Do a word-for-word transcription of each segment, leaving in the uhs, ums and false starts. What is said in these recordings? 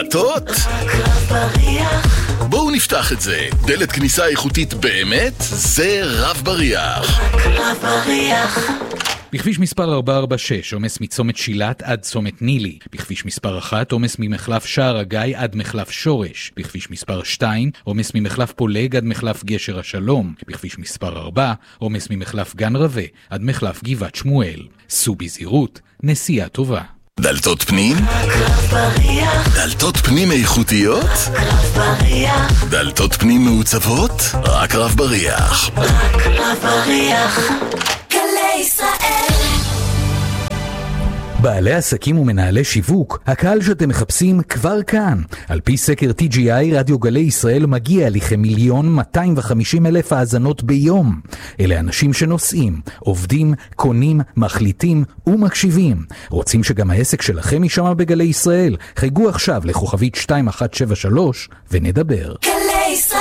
דלתות? רב בריח. בואו נפתח את זה. דלת כניסה איכותית באמת, זה רב בריח. רב בריח. בכביש מספר ארבע ארבע שש, עומס מצומת שילת עד צומת נילי. בכביש מספר אחת, עומס ממחלף שער הגיא עד מחלף שורש. בכביש מספר שתיים, עומס ממחלף פולג עד מחלף גשר השלום. בכביש מספר ארבע, עומס ממחלף גן רווה עד מחלף גבעת שמואל. סעו בזהירות, נסיעה טובה. דלתות פנים? רב בריח. דלתות פנים איכותיות? רב בריח. דלתות פנים מעוצבות? רק רב בריח. רק רב בריח. גלי ישראל. בעלי עסקים ומנהלי שיווק, הקהל שאתם מחפשים כבר כאן. על פי סקר טי ג'י איי, רדיו גלי ישראל מגיע לכמיליון מאתיים וחמישים אלף האזנות ביום. אלה אנשים שנוסעים, עובדים, קונים, מחליטים ומקשיבים. רוצים שגם העסק שלכם יישמע בגלי ישראל? חייגו עכשיו לכוכבית שתיים אחת שבע שלוש ונדבר. גלי ישראל.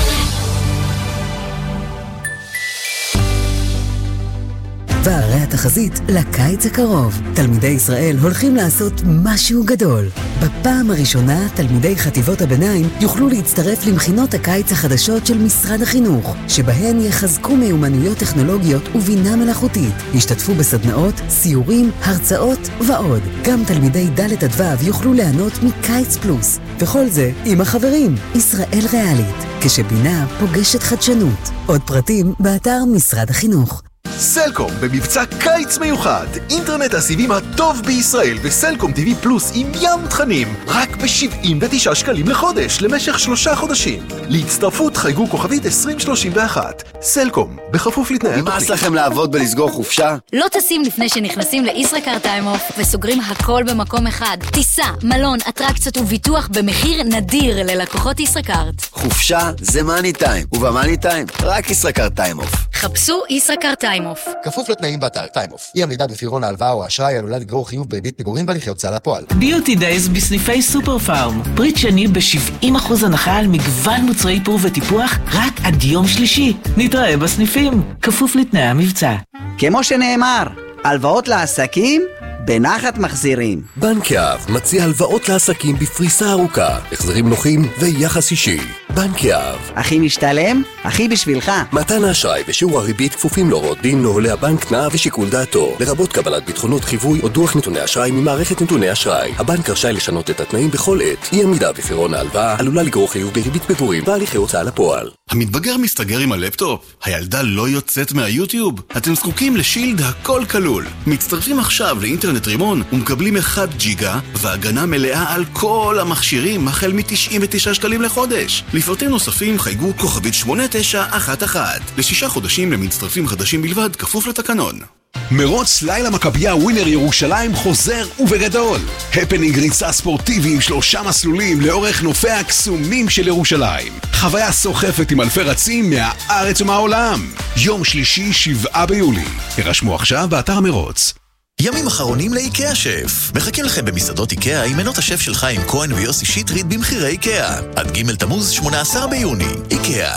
והרי התחזית לקיץ הקרוב. תלמידי ישראל הולכים לעשות משהו גדול. בפעם הראשונה, תלמידי חטיבות הביניים יוכלו להצטרף למכינות הקיץ החדשות של משרד החינוך, שבהן יחזקו מיומנויות טכנולוגיות ובינה מלאכותית. ישתתפו בסדנאות, סיורים, הרצאות ועוד. גם תלמידי ד' עד ו' יוכלו ליהנות מקיץ פלוס. וכל זה עם החברים. ישראל ריאלית, כשבינה פוגשת חדשנות. עוד פרטים באתר משרד החינוך. סלקום במבצע קיץ מיוחד, אינטרנט הסיבים הטוב בישראל וסלקום טי וי פלוס עם ים תכנים רק ב-שבעים ותשעה שקלים לחודש למשך שלושה חודשים. להצטרפות חייגו כוכבית עשרים שלושים ואחת. סלקום, בכפוף לתנאי התוכנית. נמאס לכם לעבוד ולסגור חופשה? לא טסים לפני שנכנסים לישראכרט טיים אוף וסוגרים הכל במקום אחד. טיסה, מלון, אטרקציות וביטוח במחיר נדיר ללקוחות ישראכרט. חופשה זה מאני טיים, ובמאני טיים רק ישראכרט טיים אוף. חפשו ישראכרט טיים אוף. כפוף לתנאים באתר טיים אוף. אי עמידה בפירעון ההלוואה או האשראי עלולה לגרור חיוב בריבית פיגורים והליכי הוצאה לפועל. ביוטי דייז בסניפי סופר פארם. פריט שני ב-שבעים אחוז הנחה על מגוון מוצרי איפור וטיפוח רק עד יום שלישי. נתראה בסניפים. כפוף לתנאי המבצע. כמו שנאמר, הלוואות לעסקים בנחת מחזירים. בנק יהב מציע הלוואות לעסקים בפריסה ארוכה, החזרים נוחים ויחס אישי. בנק יהב. הכי משתלם, הכי בשבילך. מתן האשראי ושיעור הריבית כפופים להוראות דין נוהלי הבנק תנאיו ושיקול דעתו, לרבות קבלת ביטחונות חיווי או דוח נתוני אשראי ממערכת נתוני אשראי. הבנק רשאי לשנות את התנאים בכל עת. אי עמידה בפירעון ההלוואה עלולה לגרור חיוב בריבית פיגורים והליכי הוצאה לפועל. המתבגר מסתגר עם הלפטופ? הילדה לא יוצאת מהיוטיוב? אתם זקוקים לשילד הכל כלול. מצטרפים עכשיו לאינטרנט רימון ומקבלים אחד ג'יגה והגנה מלאה על כל המכשירים החל מ-תשעים ותשעה שקלים לחודש. לפרטים נוספים חייגו כוכבית שמונה תשע אחת אחת. לשישה חודשים למצטרפים חדשים בלבד, כפוף לתקנון. מרוץ לילה מכבייה ווינר ירושלים חוזר ובגדול. הפנינג ריצה ספורטיבי עם שלושה מסלולים לאורך נופיה הקסומים של ירושלים. חוויה סוחפת עם אלפי רצים מהארץ ומהעולם. יום שלישי שבעה ביולי. הרשמו עכשיו באתר מרוץ. ימים אחרונים לאיקאה שף. מחכים לכם במסעדות איקאה עם מנות השף של חיים כהן ויוסי שטרית במחירי איקאה. עד ג' תמוז שמונה עשר ביוני. איקאה.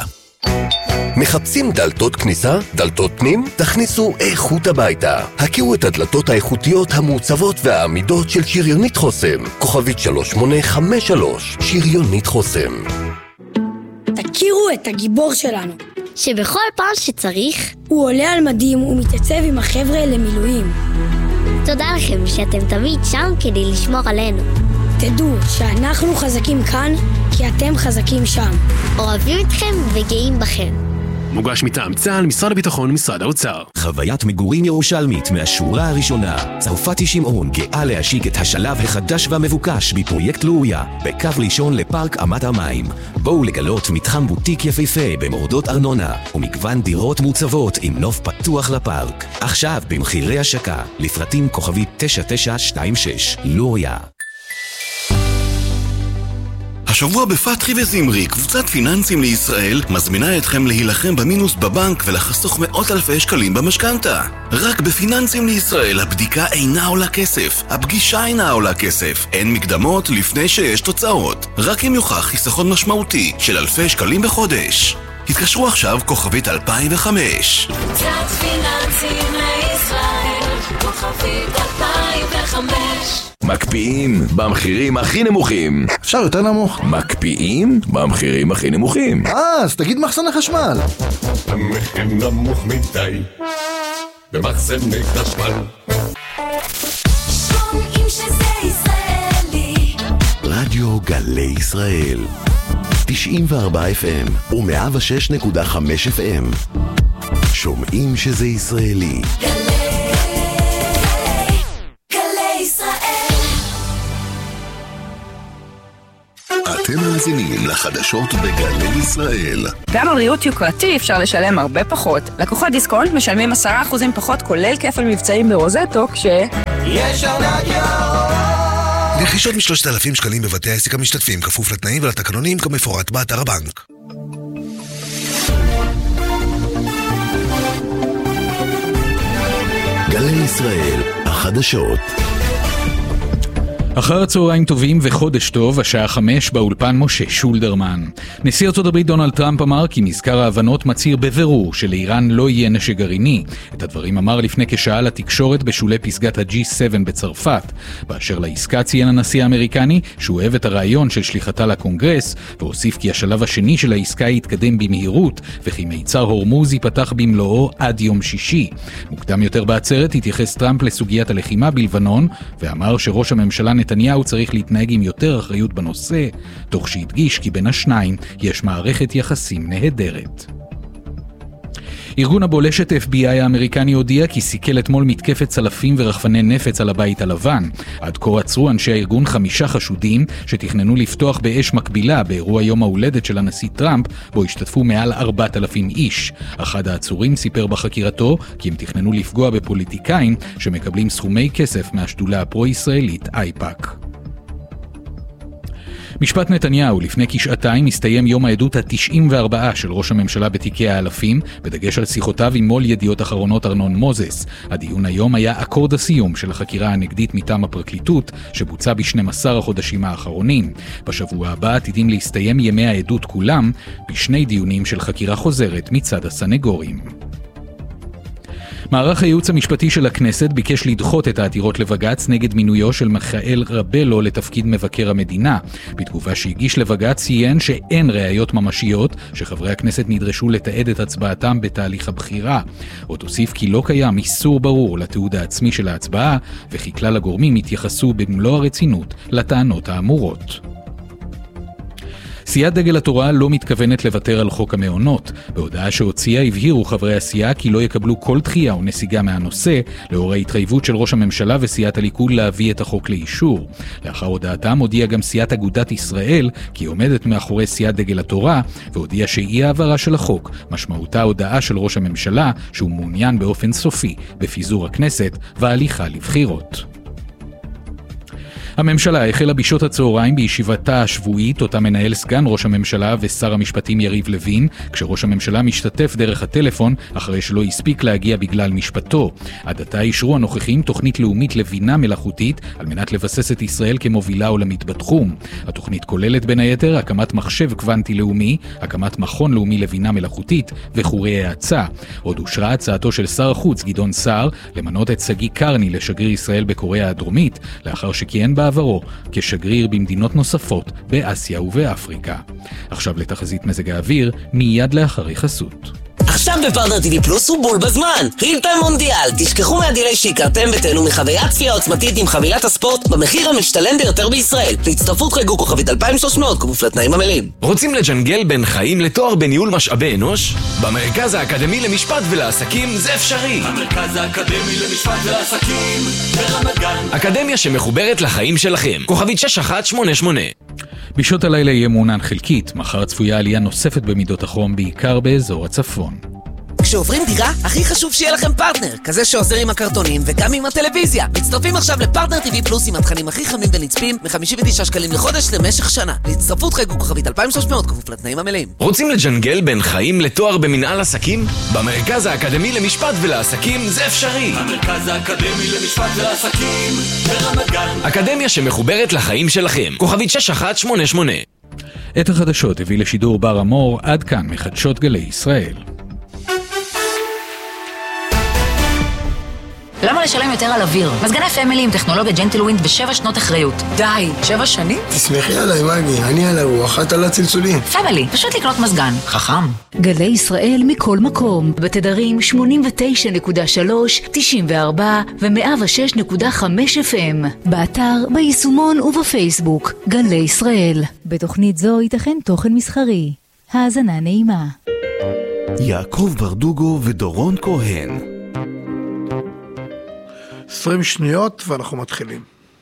מחפשים דלתות כניסה? דלתות פנים? תכניסו איכות הביתה. הכירו את הדלתות האיכותיות המעוצבות והעמידות של שריונית חוסם. כוכבית שלוש שמונה חמש שלוש. שריונית חוסם. תכירו את הגיבור שלנו, שבכל פעם שצריך הוא עולה על מדים ומתייצב עם החבר'ה למילואים. תודה לכם שאתם תמיד שם כדי לשמור עלינו. תדעו שאנחנו חזקים כאן כי אתם חזקים שם. אוהבים אתכם וגאים בכם. מוגש מטעם צה"ל, משרד הביטחון, משרד האוצר. חוויית מגורים ירושלמית מהשורה הראשונה. צרפתי שמעון גאה להשיק את השלב החדש והמבוקש בפרויקט לוריה, בקו ראשון לפארק אמת המים. בואו לגלות מתחם בוטיק יפהפה במורדות ארנונה, ומגוון דירות מוצבות עם נוף פתוח לפארק. עכשיו במחירי השקה, לפרטים כוכבית תשע תשע שתיים שש. לוריה. השבוע בפתחי וזמרי, קבוצת פיננסים לישראל, מזמינה אתכם להילחם במינוס בבנק ולחסוך מאות אלפי שקלים במשכנתה. רק בפיננסים לישראל הבדיקה אינה עולה כסף, הפגישה אינה עולה כסף, אין מקדמות לפני שיש תוצאות. רק אם יוכח חיסכון משמעותי של אלפי שקלים בחודש. התקשרו עכשיו כוכבית אלפיים וחמש. קבוצת פיננסים לישראל, כוכבית כוכבית אלפיים וחמש. מקפיאים במחירים הכי נמוכים. אפשר יותר נמוך. מקפיאים במחירים הכי נמוכים. אה, אז תגיד מחסן החשמל. המחיר נמוך מדי במחסני חשמל. שומעים שזה ישראלי. רדיו גלי ישראל תשעים וארבע אף אם ו-מאה ושש נקודה חמש אף אם. שומעים שזה ישראלי. אתם מאזינים לחדשות בגלי ישראל. גם על ריהוט יוקרתי אפשר לשלם הרבה פחות. לקוחות דיסקונט משלמים עשרה אחוזים פחות כולל כפל מבצעים ברוזטו כש... יש ארנק ירוק! רכישות משלושת אלפים שקלים בבתי העסק המשתתפים, כפוף לתנאים ולתקנונים כמפורט באתר הבנק. גלי ישראל, החדשות. אחר הצהריים טובים וחודש טוב, השעה חמש באולפן משה שולדרמן. נשיא ארצות הברית דונלד טראמפ אמר כי מזכר ההבנות מצהיר בבירור שלאיראן לא יהיה נשק גרעיני. את הדברים אמר לפני כשעה לתקשורת בשולי פסגת ה-ג'י סבע בצרפת. באשר לעסקה ציין הנשיא האמריקני שהוא אוהב את הרעיון של שליחתה לקונגרס, והוסיף כי השלב השני של העסקה יתקדם במהירות, וכי מיצר הורמוז ייפתח במלואו עד יום שישי. מוקדם יותר בעצרת התייחס טראמפ לסוגיית הלחימה בלבנון, ואמר שראש הממשלה נתניהו צריך להתנהג עם יותר אחריות בנושא, תוך שהדגיש כי בין השניים יש מערכת יחסים נהדרת. ארגון הבולשת אף בי איי האמריקני הודיע כי סיכל אתמול מתקפת צלפים ורחפני נפץ על הבית הלבן. עד כה עצרו אנשי הארגון חמישה חשודים שתכננו לפתוח באש מקבילה באירוע יום ההולדת של הנשיא טראמפ, בו השתתפו מעל ארבעת אלפים איש. אחד העצורים סיפר בחקירתו כי הם תכננו לפגוע בפוליטיקאים שמקבלים סכומי כסף מהשדולה הפרו-ישראלית אייפאק. משפט נתניהו לפני כשעתיים הסתיים יום העדות ה-תשעים וארבע של ראש הממשלה בתיקי האלפים, בדגש על שיחותיו עם מול ידיעות אחרונות ארנון מוזס. הדיון היום היה אקורד הסיום של החקירה הנגדית מטעם הפרקליטות, שבוצע ב-שנים עשר החודשים האחרונים. בשבוע הבא עתידים להסתיים ימי העדות כולם, בשני דיונים של חקירה חוזרת מצד הסנגורים. מערך הייעוץ המשפטי של הכנסת ביקש לדחות את העתירות לבג"ץ נגד מינויו של מיכאל רבלו לתפקיד מבקר המדינה. בתגובה שהגיש לבג"ץ ציין שאין ראיות ממשיות שחברי הכנסת נדרשו לתעד את הצבעתם בתהליך הבחירה. עוד הוסיף כי לא קיים איסור ברור לתיעוד העצמי של ההצבעה, וכי כלל הגורמים התייחסו במלוא הרצינות לטענות האמורות. סיעת דגל התורה לא מתכוונת לוותר על חוק המעונות. בהודעה שהוציאה הבהירו חברי הסיעה כי לא יקבלו כל דחייה או נסיגה מהנושא, לאור ההתחייבות של ראש הממשלה וסיעת הליכוד להביא את החוק לאישור. לאחר הודעתם הודיעה גם סיעת אגודת ישראל כי עומדת מאחורי סיעת דגל התורה, והודיעה שאי העברה של החוק משמעותה הודעה של ראש הממשלה שהוא מעוניין באופן סופי בפיזור הכנסת וההליכה לבחירות. הממשלה החלה בשעות הצהריים בישיבתה השבועית, אותה מנהל סגן ראש הממשלה ושר המשפטים יריב לוין, כשראש הממשלה משתתף דרך הטלפון אחרי שלא הספיק להגיע בגלל משפטו. עד עתה אישרו הנוכחים תוכנית לאומית לבינה מלאכותית על מנת לבסס את ישראל כמובילה עולמית בתחום. התוכנית כוללת בין היתר הקמת מחשב קוונטי לאומי, הקמת מכון לאומי לבינה מלאכותית וחורי האצה. עוד אושרה הצעתו של שר החוץ גדעון סער למנות את שגיא קרני לשגריר ישראל בקוריאה הדרומית, לאחר שכיהן בעברו כשגריר במדינות נוספות באסיה ובאפריקה. עכשיו לתחזית מזג האוויר, מיד לאחרי חסות. עכשיו בפרטנר טיווי פלוס הוא בול בזמן. רילטיים מונדיאל, תשכחו מהדילי שהכרתם ותהנו מחוויית צפייה עוצמתית עם חבילת הספורט במחיר המשתלם ביותר בישראל. להצטרפות חייגו כוכבית אלפיים ושלוש מאות כפוף לתנאים המלאים. רוצים לג'נגל בין חיים לתואר בניהול משאבי אנוש? במרכז האקדמי למשפט ולעסקים זה אפשרי. המרכז האקדמי למשפט ולעסקים ברמת גן. אקדמיה שמחוברת לחיים שלכם. כוכבית שש אחת שמונה שמונה. בשעות הלילה יהיה מעונן חלקית, מחר צפויה עלייה נוספת במידות החום, בעיקר באזור הצפון. כשעוברים דירה, הכי חשוב שיהיה לכם פרטנר, כזה שעוזר עם הקרטונים וגם עם הטלוויזיה. מצטרפים עכשיו לפרטנר טיווי פלוס עם התכנים הכי חמים ונצפים מ-חמישים ותשעה שקלים לחודש למשך שנה. להצטרפות חייגו כוכבית אלפיים ושלוש מאות כפוף לתנאים המלאים. רוצים לג'נגל בין חיים לתואר במנהל עסקים? במרכז האקדמי למשפט ולעסקים זה אפשרי. המרכז האקדמי למשפט ולעסקים ברמת גן. אקדמיה שמחוברת לחיים שלכם. כוכבית שש אחת שמונה שמונה. את החדשות הביא לשידור בר אמור, עד כאן מחדשות גלי ישראל. למה לשלם יותר על אוויר. מזגני פמילי עם טכנולוגיה ג'נטלווינד ושבע שנות אחריות. די, שבע שנים? תסמכי עליי, מגי, אני על הרוח, את על הצלצולים. פמילי, פשוט לקנות מזגן. חכם. גלי ישראל מכל מקום, בתדרים שמונים ותשע נקודה שלוש, תשעים וארבע ו-מאה ושש נקודה חמש אף אם. באתר, ביישומון ובפייסבוק. גלי ישראל. בתוכנית זו ייתכן תוכן מסחרי. האזנה נעימה. יעקב ברדוגו ודורון כהן. עשרים שניות ואנחנו מתחילים.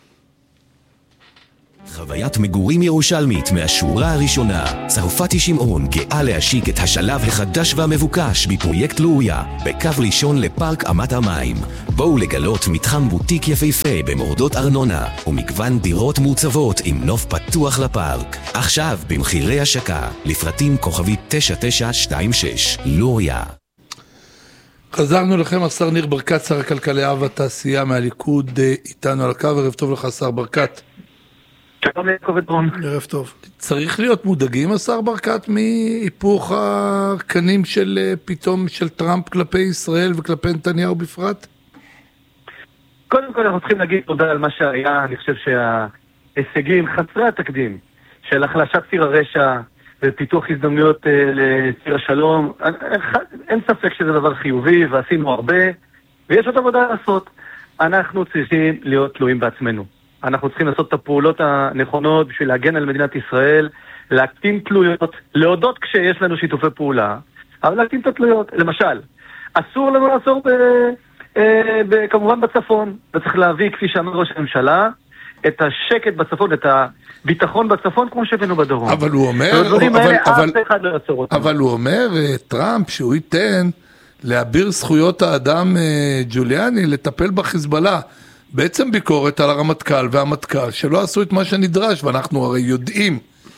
חוויית מגורים ירושלמית מהשורה הראשונה. צרפתי שמעון גאה להשיק את השלב החדש והמבוקש בפרויקט לוריה, בקו ראשון לפארק אמת המים. בואו לגלות מתחם בוטיק יפהפה במורדות ארנונה, ומגוון דירות מוצבות עם נוף פתוח לפארק. עכשיו במחירי השקה, לפרטים כוכבי תשע תשע שתיים שש. לוריה. חזרנו לכם, השר ניר ברקת, שר הכלכלה והתעשייה מהליכוד, איתנו על הקו. ערב טוב לך, שר ברקת. שלום יעקב ודרון. ערב טוב. צריך להיות מודאגים, השר ברקת, מהיפוך הקנים של פתאום של טראמפ כלפי ישראל וכלפי נתניהו בפרט? קודם כל אנחנו צריכים להגיד תודה על מה שהיה. אני חושב שההישגים חסרי התקדים של החלשת ציר הרשע ופיתוח הזדמנויות לציר השלום, אין ספק שזה דבר חיובי ועשינו הרבה, ויש עוד עבודה לעשות. אנחנו צריכים להיות תלויים בעצמנו. אנחנו צריכים לעשות את הפעולות הנכונות בשביל להגן על מדינת ישראל, להקטין תלויות, להודות כשיש לנו שיתופי פעולה, אבל להקטין את התלויות. למשל, אסור לנו לעצור ב, אה, ב, כמובן בצפון, וצריך להביא, כפי שאמר ראש הממשלה, את השקט בצפון, את הביטחון בצפון, כמו שהבאנו בדרום. אבל הוא אומר, אבל, אבל, אבל, אף אחד לא יעצור אותם. אבל הוא אומר, טראמפ, שהוא ייתן להביר זכויות האדם ג'וליאני, לטפל בחיזבאללה. בעצם ביקורת על הרמטכ"ל והמטכ"ל שלא עשו את מה שנדרש, ואנחנו הרי יודעים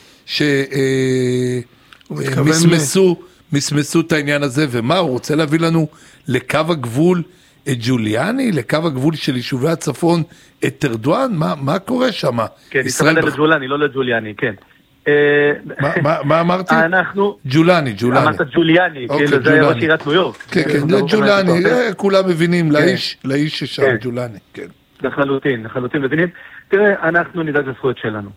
שמסמסו מסמסו את העניין הזה. ומה, הוא רוצה להביא לנו לקו הגבול את ג'וליאני, לקו הגבול של יישובי הצפון את ארדואן? מה, מה קורה שם? כן, ישראל בח... לג'וליאני, לא לג'וליאני, כן. מה, מה, מה אמרתי? אנחנו... ג'ולני, ג'ולני. אמרת ג'וליאני, אוקיי, כאילו זה היה ראש עיריית ניו יורק. כן, כן, זה ג'ולני, כולם מבינים, לאיש, לאיש ששם, ג'ולני, כן. לחלוטין, לחלוטין מבינים. תראה, אנחנו נדאג לזכויות שלנו.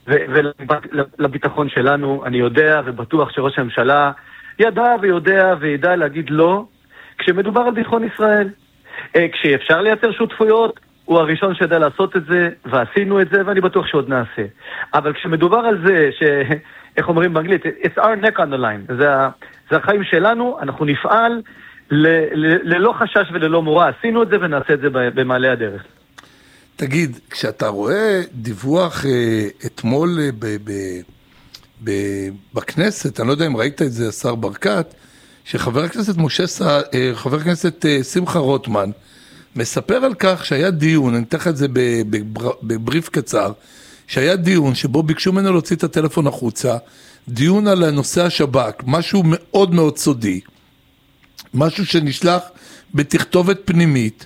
ולביטחון שלנו, אני יודע ובטוח שראש הממשלה ידע ויודע וידע להגיד לא, כשמדובר על ביטחון ישראל. כשאפשר לייצר שותפויות, הוא הראשון שידע לעשות את זה, ועשינו את זה, ואני בטוח שעוד נעשה. אבל כשמדובר על זה, ש... איך אומרים באנגלית, it's our neck on the line, זה, זה החיים שלנו, אנחנו נפעל ל... ל... ללא חשש וללא מורא, עשינו את זה ונעשה את זה במעלה הדרך. תגיד, כשאתה רואה דיווח אה, אתמול אה, ב, ב, ב, בכנסת, אני לא יודע אם ראית את זה, השר ברקת, שחבר הכנסת משה, אה, חבר הכנסת אה, שמחה רוטמן, מספר על כך שהיה דיון, אני אתן לך את זה בבריף קצר, שהיה דיון שבו ביקשו ממנו להוציא את הטלפון החוצה, דיון על הנושא השב"כ, משהו מאוד מאוד סודי, משהו שנשלח בתכתובת פנימית,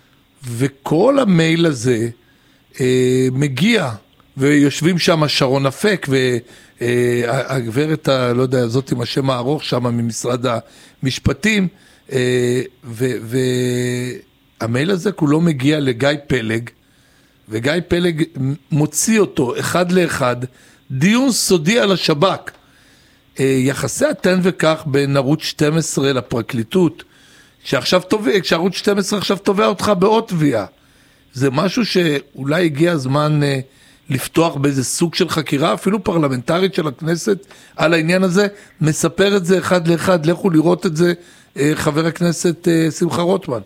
וכל המייל הזה אה, מגיע, ויושבים שם שרון אפק, והגברת, אה, לא יודע, זאת עם השם הארוך שם ממשרד המשפטים, אה, ו... ו המייל הזה כולו מגיע לגיא פלג, וגיא פלג מוציא אותו אחד לאחד, דיון סודי על השב"כ. יחסי התן וכך בין ערוץ שתים עשרה לפרקליטות, שעכשיו תובע, כשערוץ שתים עשרה עכשיו תובע אותך בעוד תביעה. זה משהו שאולי הגיע הזמן לפתוח באיזה סוג של חקירה, אפילו פרלמנטרית של הכנסת, על העניין הזה. מספר את זה אחד לאחד, לכו לראות את זה, חבר הכנסת שמחה רוטמן.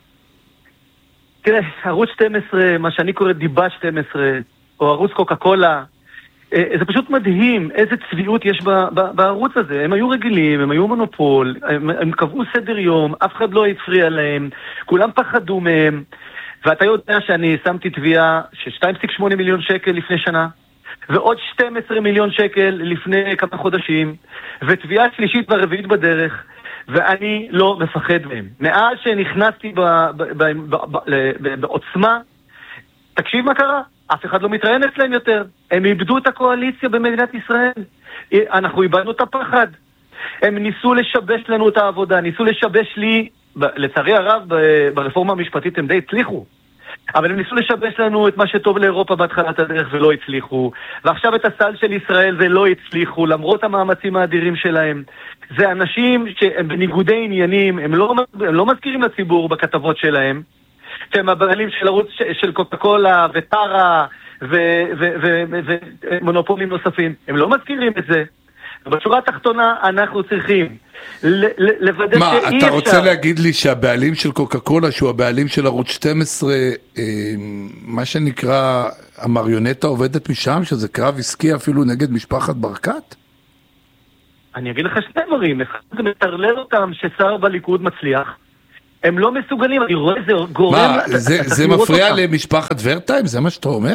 תראה, ערוץ שתים עשרה, מה שאני קורא דיבה שתים עשרה, או ערוץ קוקה קולה, זה פשוט מדהים איזה צביעות יש בערוץ הזה. הם היו רגילים, הם היו מונופול, הם, הם קבעו סדר יום, אף אחד לא הפריע להם, כולם פחדו מהם, ואתה יודע שאני שמתי תביעה של שתיים נקודה שמונה מיליון שקל לפני שנה, ועוד שנים עשר מיליון שקל לפני כמה חודשים, ותביעה שלישית והרביעית בדרך, ואני לא מפחד מהם. מאז שנכנסתי בעוצמה, תקשיב מה קרה, אף אחד לא מתראיין אצלם יותר. הם איבדו את הקואליציה במדינת ישראל. אנחנו איבדנו את הפחד. הם ניסו לשבש לנו את העבודה, ניסו לשבש לי לצערי הרב, ברפורמה המשפטית הם די הצליחו. אבל הם ניסו לשבש לנו את מה שטוב לאירופה בהתחלת הדרך ולא הצליחו. ועכשיו את הסל של ישראל ולא הצליחו, למרות המאמצים האדירים שלהם. זה אנשים שהם בניגודי עניינים, הם לא, הם לא מזכירים לציבור בכתבות שלהם, שהם הבעלים של ערוץ של קוקה קולה וטרה ומונופולים נוספים. הם לא מזכירים את זה. בשורה התחתונה אנחנו צריכים לוודא מה, שאי אפשר... מה, אתה רוצה להגיד לי שהבעלים של קוקה קולה, שהוא הבעלים של ערוץ שתים עשרה, מה שנקרא, המריונטה עובדת משם, שזה קרב עסקי אפילו נגד משפחת ברקת? אני אגיד לך שני דברים, זה מטרלל אותם ששר בליכוד מצליח, הם לא מסוגלים, אני רואה זה גורם... מה, זה מפריע למשפחת ורטיים? זה מה שאתה אומר?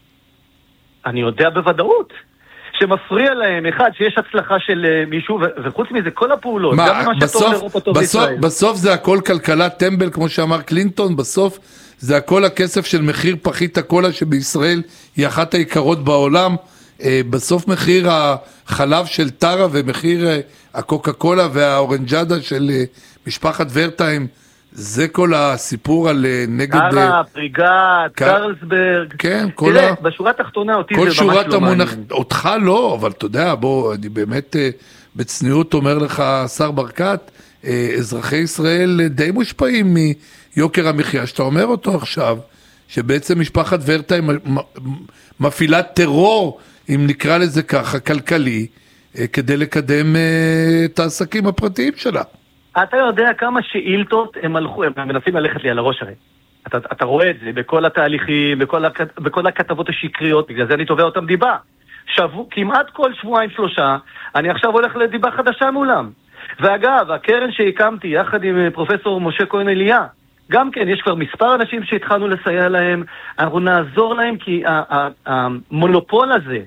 אני יודע בוודאות. שמפריע להם, אחד, שיש הצלחה של מישהו, וחוץ מזה, כל הפעולות, מה, גם מה בסוף, שטוב לאירופה טוב בסוף, לישראל. בסוף זה הכל כלכלת טמבל, כמו שאמר קלינטון, בסוף זה הכל הכסף של מחיר פחית הקולה, שבישראל היא אחת העיקרות בעולם, בסוף מחיר החלב של טרה, ומחיר הקוקה קולה והאורנג'אדה של משפחת ורטיים, זה כל הסיפור על נגד... קרה, פריגת, קרלסברג. כן, כל תראה, ה... בשורה התחתונה אותי זה כל ממש שורת לא המונח... מעניין. אותך לא, אבל אתה יודע, בוא, אני באמת בצניעות אומר לך, שר ברקת, אזרחי ישראל די מושפעים מיוקר המחיה, שאתה אומר אותו עכשיו, שבעצם משפחת ורטיים מפעילה טרור, אם נקרא לזה ככה, כלכלי, כדי לקדם את העסקים הפרטיים שלה. אתה יודע כמה שאילתות הם הלכו, הם מנסים ללכת לי על הראש הרי. אתה, אתה רואה את זה בכל התהליכים, בכל, הכ, בכל הכתבות השקריות, בגלל זה אני תובע אותם דיבה. שבוע, כמעט כל שבועיים שלושה, אני עכשיו הולך לדיבה חדשה מולם. ואגב, הקרן שהקמתי יחד עם פרופסור משה כהן אליה, גם כן, יש כבר מספר אנשים שהתחלנו לסייע להם, אנחנו נעזור להם כי המונופול הזה,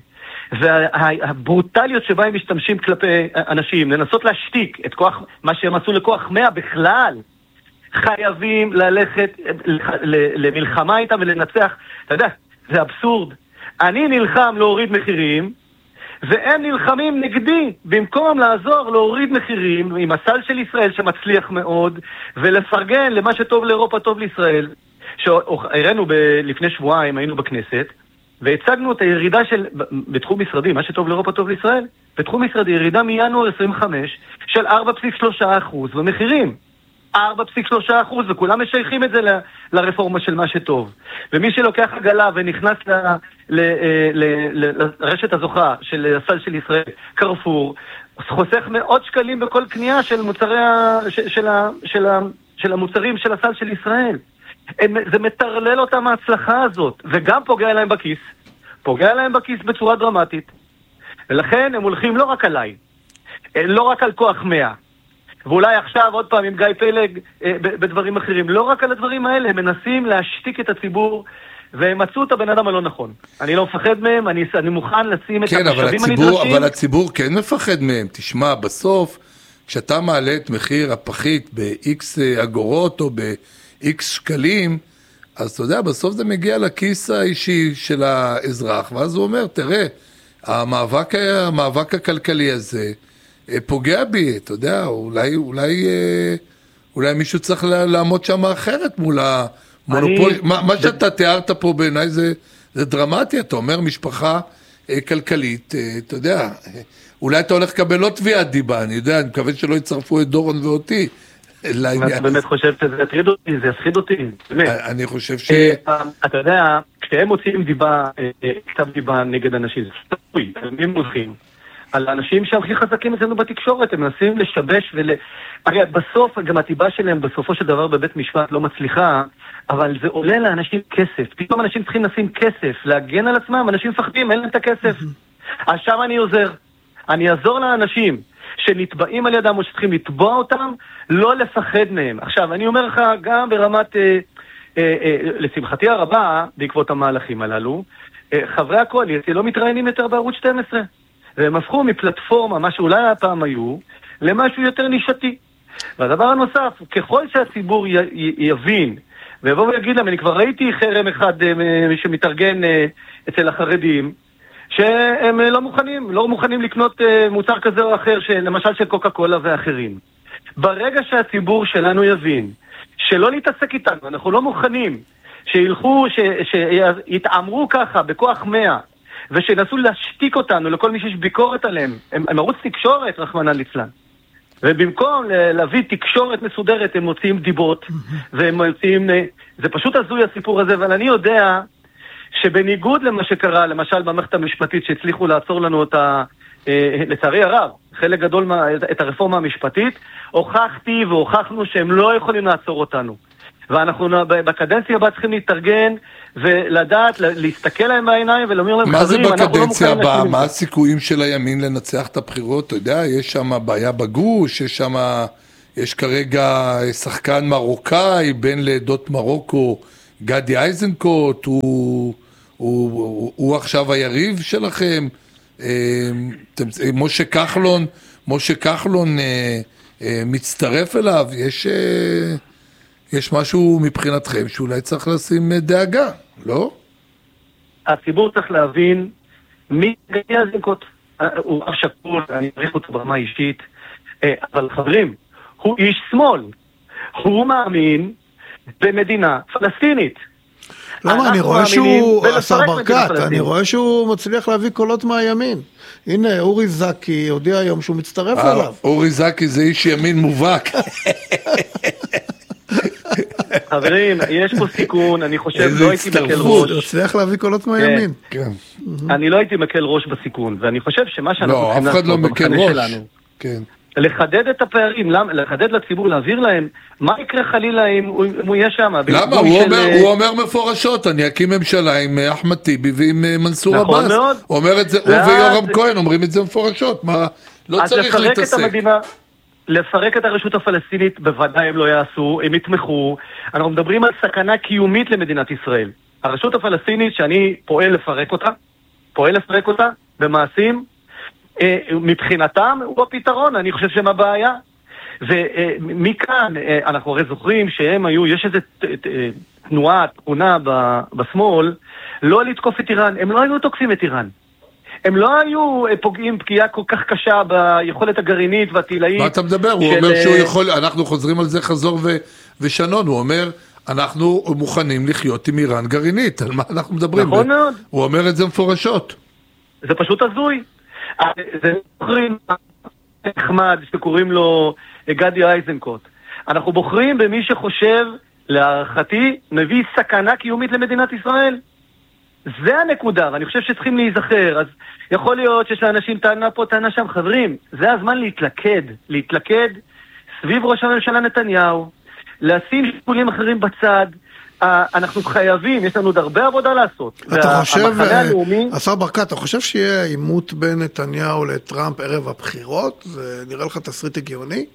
והברוטליות שבה הם משתמשים כלפי אנשים, לנסות להשתיק את כוח, מה שהם עשו לכוח מאה בכלל, חייבים ללכת למלחמה איתם ולנצח. אתה יודע, זה אבסורד. אני נלחם להוריד מחירים, והם נלחמים נגדי, במקום לעזור להוריד מחירים עם הסל של ישראל שמצליח מאוד, ולפרגן למה שטוב לאירופה טוב לישראל. שהראינו לפני שבועיים, היינו בכנסת, והצגנו את הירידה של, בתחום משרדי, מה שטוב לאירופה טוב לישראל, בתחום משרדי, ירידה מינואר עשרים וחמש של ארבע נקודה שלושה אחוז במחירים. ארבע נקודה שלושה אחוז, וכולם משייכים את זה ל, לרפורמה של מה שטוב. ומי שלוקח עגלה ונכנס ל, ל, ל, ל, לרשת הזוכה של הסל של ישראל, קרפור, חוסך מאות שקלים בכל קנייה של מוצרי ה, של, של, של, של המוצרים של הסל של ישראל. הם, זה מטרלל אותם ההצלחה הזאת, וגם פוגע להם בכיס, פוגע להם בכיס בצורה דרמטית, ולכן הם הולכים לא רק עליי, לא רק על כוח מאה, ואולי עכשיו עוד פעם עם גיא פלג בדברים אחרים, לא רק על הדברים האלה, הם מנסים להשתיק את הציבור, והם מצאו את הבן אדם הלא נכון. אני לא מפחד מהם, אני, אני מוכן לשים את כן, המשאבים הנדרשים. הנדרשים. אבל הציבור כן מפחד מהם. תשמע, בסוף, כשאתה מעלה את מחיר הפחית ב-X אגורות או ב-X שקלים, אז אתה יודע, בסוף זה מגיע לכיס האישי של האזרח, ואז הוא אומר, תראה, המאבק, המאבק הכלכלי הזה פוגע בי, אתה יודע, אולי, אולי, אולי מישהו צריך לעמוד שם אחרת מול המונופול. אני... מה, מה שאתה תיארת פה בעיניי זה, זה דרמטי, אתה אומר משפחה כלכלית, אתה יודע, אולי אתה הולך לקבל לא תביעת דיבה, אני יודע, אני מקווה שלא יצרפו את דורון ואותי. אתה באמת חושב שזה יטריד אותי, זה יפחיד אותי, באמת. אני חושב ש... אתה יודע, כשהם מוצאים דיבה, כתב דיבה נגד אנשים, זה סתוי, הם מולכים. על האנשים שהכי חזקים אצלנו בתקשורת, הם מנסים לשבש ול... הרי בסוף, גם הטיבה שלהם בסופו של דבר בבית משפט לא מצליחה, אבל זה עולה לאנשים כסף. פתאום אנשים צריכים לשים כסף, להגן על עצמם, אנשים מפחדים, אין להם את הכסף. אז שם אני עוזר. אני אעזור לאנשים שנתבעים על ידם או שצריכים לתבוע אותם, לא לפחד מהם. עכשיו, אני אומר לך, גם ברמת, אה, אה, אה, לשמחתי הרבה, בעקבות המהלכים הללו, אה, חברי הקואליציה לא מתראיינים יותר בערוץ שתים עשרה. והם הפכו מפלטפורמה, מה שאולי הפעם היו, למשהו יותר נישתי. והדבר הנוסף, ככל שהציבור י- י- יבין, ויבוא ויגיד להם, אני כבר ראיתי חרם אחד שמתארגן אצל החרדים, שהם לא מוכנים, לא מוכנים לקנות מוצר כזה או אחר, למשל של קוקה קולה ואחרים. ברגע שהציבור שלנו יבין שלא להתעסק איתנו, אנחנו לא מוכנים שילכו, שיתאמרו ככה בכוח מאה, ושנסו להשתיק אותנו לכל מי שיש ביקורת עליהם. הם, הם ערוץ תקשורת, רחמנא ליצלן. ובמקום להביא תקשורת מסודרת, הם מוציאים דיבות, והם מוציאים... זה פשוט הזוי הסיפור הזה, אבל אני יודע שבניגוד למה שקרה, למשל במערכת המשפטית, שהצליחו לעצור לנו את ה... לצערי הרב, חלק גדול מה, את הרפורמה המשפטית, הוכחתי והוכחנו שהם לא יכולים לעצור אותנו. ואנחנו בקדנציה הבאה צריכים להתארגן ולדעת, להסתכל להם בעיניים ולאמר להם, מה זה בקדנציה הבאה? מה הסיכויים של הימין לנצח את הבחירות? אתה יודע, יש שם בעיה בגוש, יש שם, יש כרגע שחקן מרוקאי, בין לעדות מרוקו, גדי איזנקוט, הוא, הוא, הוא, הוא עכשיו היריב שלכם, משה כחלון, משה כחלון מצטרף אליו, יש... יש משהו מבחינתכם שאולי צריך לשים דאגה, לא? הציבור צריך להבין מי גדי איזנקוט. הוא אף שקול, אני מעריך אותו ברמה אישית, אבל חברים, הוא איש שמאל. הוא מאמין במדינה פלסטינית. למה? אני רואה שהוא, השר ברקת, אני רואה שהוא מצליח להביא קולות מהימין. הנה, אורי זקי הודיע היום שהוא מצטרף אליו. אורי זקי זה איש ימין מובהק. חברים, יש פה סיכון, אני חושב, לא הייתי מקל ראש. הוא הצליח להביא קולות מהימין. אני לא הייתי מקל ראש בסיכון, ואני חושב שמה שאנחנו צריכים לעשות במחנה שלנו, לחדד את הפערים, לחדד לציבור, להעביר להם, מה יקרה חלילה אם הוא יהיה שם? למה? הוא אומר מפורשות, אני אקים ממשלה עם אחמד טיבי ועם מנסור עבאס. הוא אומר את זה, הוא ויורם כהן אומרים את זה מפורשות, מה, לא צריך להתעסק. לפרק את הרשות הפלסטינית בוודאי הם לא יעשו, הם יתמכו. אנחנו מדברים על סכנה קיומית למדינת ישראל. הרשות הפלסטינית שאני פועל לפרק אותה, פועל לפרק אותה במעשים, מבחינתם הוא הפתרון, אני חושב שהם הבעיה. ומכאן אנחנו הרי זוכרים שהם היו, יש איזו תנועה, תכונה בשמאל, לא לתקוף את איראן, הם לא היו תוקפים את איראן. הם לא היו פוגעים פגיעה כל כך קשה ביכולת הגרעינית והטילאית. מה אתה מדבר? הוא אומר שהוא יכול, אנחנו חוזרים על זה חזור ושנון, הוא אומר, אנחנו מוכנים לחיות עם איראן גרעינית, על מה אנחנו מדברים? נכון מאוד. הוא אומר את זה מפורשות. זה פשוט הזוי. זה בוחרים נחמד שקוראים לו גדי איזנקוט. אנחנו בוחרים במי שחושב, להערכתי, מביא סכנה קיומית למדינת ישראל. זה הנקודה, ואני חושב שצריכים להיזכר. אז יכול להיות שיש לאנשים טענה פה, טענה שם. חברים, זה הזמן להתלכד, להתלכד סביב ראש הממשלה נתניהו, לשים שיקולים אחרים בצד. אנחנו חייבים, יש לנו עוד הרבה עבודה לעשות. אתה חושב, השר ברקת, אתה חושב שיהיה עימות בין נתניהו לטראמפ ערב הבחירות? זה נראה לך תסריט הגיוני?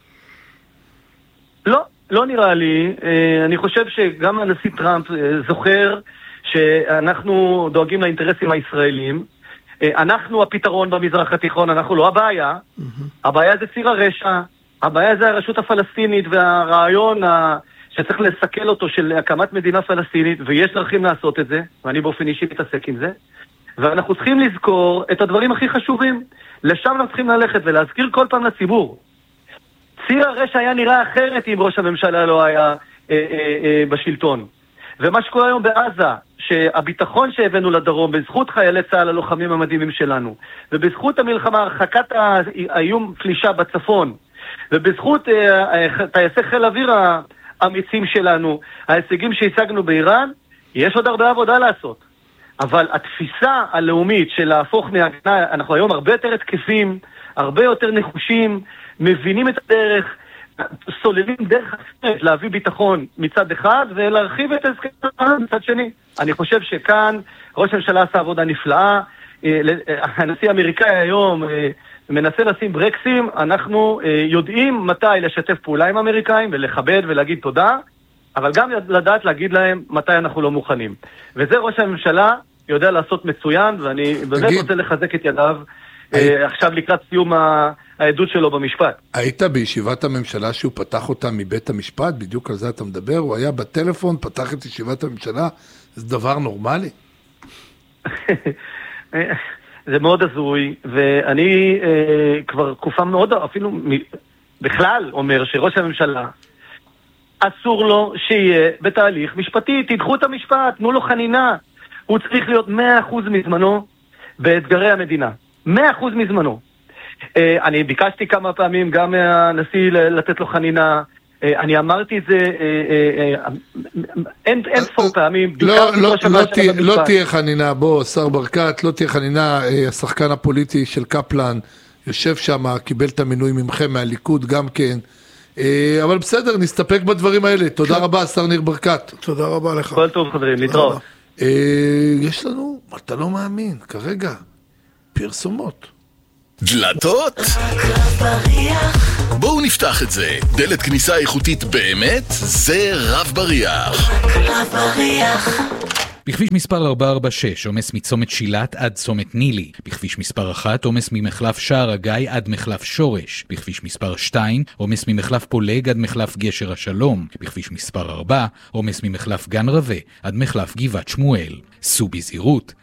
לא, לא נראה לי. אני חושב שגם הנשיא טראמפ זוכר שאנחנו דואגים לאינטרסים הישראלים. אנחנו הפתרון במזרח התיכון, אנחנו לא הבעיה. הבעיה זה ציר הרשע, הבעיה זה הרשות הפלסטינית והרעיון ה... שצריך לסכל אותו של הקמת מדינה פלסטינית, ויש דרכים לעשות את זה, ואני באופן אישי מתעסק עם זה, ואנחנו צריכים לזכור את הדברים הכי חשובים. לשם אנחנו צריכים ללכת ולהזכיר כל פעם לציבור. ציר הרשע היה נראה אחרת אם ראש הממשלה לא היה אה, אה, אה, בשלטון. ומה שקורה היום בעזה, שהביטחון שהבאנו לדרום, בזכות חיילי צה"ל הלוחמים המדהימים שלנו, ובזכות המלחמה, הרחקת האיום פלישה בצפון, ובזכות אה, טייסי חיל אוויר האמיצים שלנו, ההישגים שהשגנו באיראן, יש עוד הרבה עבודה לעשות. אבל התפיסה הלאומית של להפוך מהגנה, אנחנו היום הרבה יותר התקפים, הרבה יותר נחושים, מבינים את הדרך, סוללים דרך אחרת להביא ביטחון מצד אחד, ולהרחיב את ההסכם מצד שני. אני חושב שכאן ראש הממשלה עשה עבודה נפלאה, הנשיא האמריקאי היום מנסה לשים ברקסים, אנחנו יודעים מתי לשתף פעולה עם האמריקאים ולכבד ולהגיד תודה, אבל גם לדעת להגיד להם מתי אנחנו לא מוכנים. וזה ראש הממשלה יודע לעשות מצוין, ואני באמת רוצה לחזק את ידיו עכשיו לקראת סיום העדות שלו במשפט. היית בישיבת הממשלה שהוא פתח אותה מבית המשפט, בדיוק על זה אתה מדבר, הוא היה בטלפון, פתח את ישיבת הממשלה, זה דבר נורמלי? זה מאוד הזוי, ואני אה, כבר תקופה מאוד, אפילו בכלל אומר שראש הממשלה אסור לו שיהיה בתהליך משפטי, תדחו את המשפט, תנו לו חנינה. הוא צריך להיות מאה אחוז מזמנו באתגרי המדינה. מאה אחוז מזמנו. אני ביקשתי כמה פעמים גם מהנשיא לתת לו חנינה, אני אמרתי את זה אין ספור פעמים. לא תהיה חנינה, בוא, שר ברקת, לא תהיה חנינה, השחקן הפוליטי של קפלן יושב שם, קיבל את המינוי ממכם מהליכוד גם כן, אבל בסדר, נסתפק בדברים האלה. תודה רבה, שר ניר ברקת. תודה רבה לך. כל טוב חברים, להתראות. יש לנו, אתה לא מאמין, כרגע, פרסומות. דלתות? בואו נפתח את זה. דלת כניסה איכותית באמת, זה רב בריח. רב בריח. בכביש מספר ארבע ארבע שש, עומס מצומת שילת עד צומת נילי. בכביש מספר אחת, עומס ממחלף שער הגיא עד מחלף שורש. בכביש מספר שתיים, עומס ממחלף פולג עד מחלף גשר השלום. בכביש מספר ארבע, עומס ממחלף גן רווה עד מחלף גבעת שמואל. סעו בזהירות,